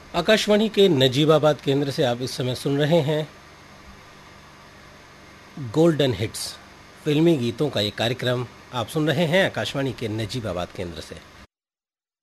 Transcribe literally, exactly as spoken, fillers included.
आकाशवाणी के नजीबाबाद केंद्र से आप इस समय सुन रहे हैं गोल्डन हिट्स फिल्मी गीतों का ये कार्यक्रम आप सुन रहे हैं आकाशवाणी के नजीबाबाद केंद्र से।